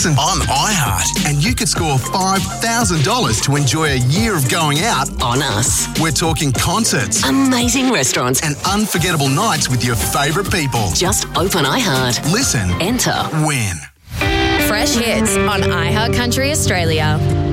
Listen on iHeart and you could score $5,000 to enjoy a year of going out On us. We're talking concerts Amazing restaurants. and unforgettable nights with your favourite people. Just open iHeart. Listen, Enter. win. Fresh hits on iHeart Country Australia.